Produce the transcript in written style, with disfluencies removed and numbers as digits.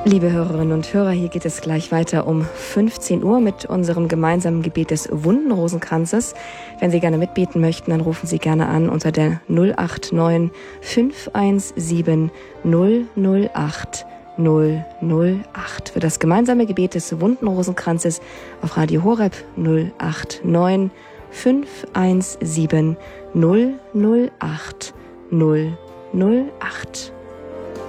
Liebe Hörerinnen und Hörer, hier geht es gleich weiter um 15 Uhr mit unserem gemeinsamen Gebet des Wundenrosenkranzes. Wenn Sie gerne mitbeten möchten, dann rufen Sie gerne an unter der 089 517 008 008 für das gemeinsame Gebet des Wundenrosenkranzes auf Radio Horeb 089 517 008 008.